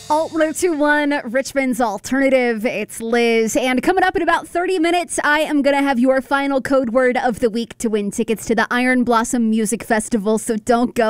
Alt 1021, Richmond's Alternative. It's Liz. And coming up in about 30 minutes, I am going to have your final code word of the week to win tickets to the Iron Blossom Music Festival. So don't go.